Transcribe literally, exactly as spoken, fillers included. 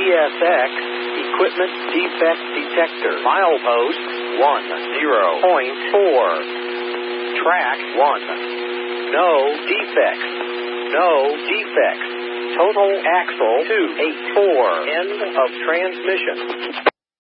S X, Equipment Defect Detector. Milepost one zero point four. Track one. No defects. No defects. Total axle two eighty-four. End of transmission.